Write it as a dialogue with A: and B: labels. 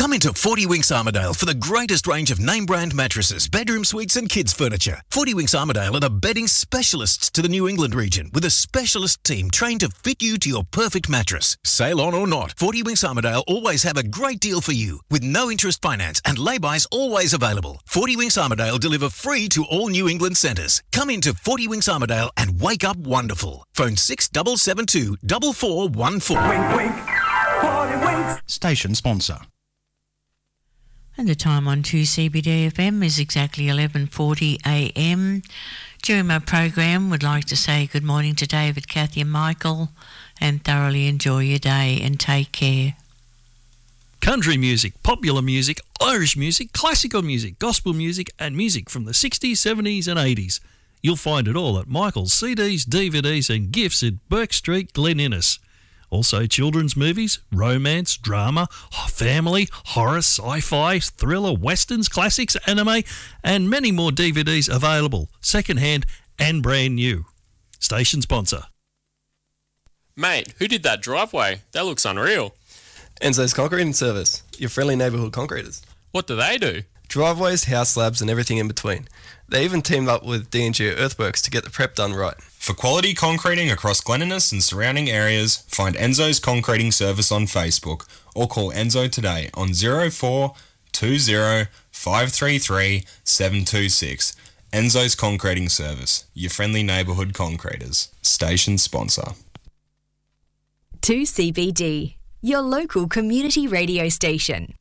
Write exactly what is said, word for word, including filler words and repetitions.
A: Come into forty Winks Armidale for the greatest range of name-brand mattresses, bedroom suites and kids' furniture. forty Winks Armidale are the bedding specialists to the New England region with a specialist team trained to fit you to your perfect mattress. Sail on or not, forty Winks Armidale always have a great deal for you with no interest finance and lay-bys always available. forty Winks Armidale deliver free to all New England centres. Come into forty Winks Armidale and wake up wonderful. Phone six seven seven two, four four one four.
B: Wink, wink. forty Winks.
C: Station sponsor.
D: And the time on two C B D F M is exactly eleven forty a m. During my program, would like to say good morning to David, Kathy and Michael, and thoroughly enjoy your day and take care.
E: Country music, popular music, Irish music, classical music, gospel music and music from the sixties, seventies and eighties. You'll find it all at Michael's C Ds, D V Ds and gifts at Burke Street, Glen Innes. Also children's movies, romance, drama, family, horror, sci-fi, thriller, westerns, classics, anime and many more D V Ds available, second-hand and brand new. Station sponsor.
F: Mate, who did that driveway? That looks unreal.
G: Enzo's Concreting Service, your friendly neighbourhood concreters.
F: What do they do?
G: Driveways, house slabs and everything in between. They even teamed up with D and G Earthworks to get the prep done right.
H: For quality concreting across Glen Innes and surrounding areas, find Enzo's Concreting Service on Facebook or call Enzo today on zero four two zero five three three seven two six. Enzo's Concreting Service, your friendly neighbourhood concreters. Station sponsor.
I: two C B D, your local community radio station.